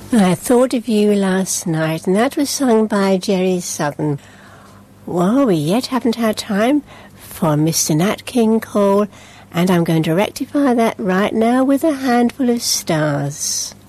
I thought of you last night, and that was sung by Jerry Southern. Well, we yet haven't had time for Mr. Nat King Cole, and I'm going to rectify that right now with A Handful of Stars.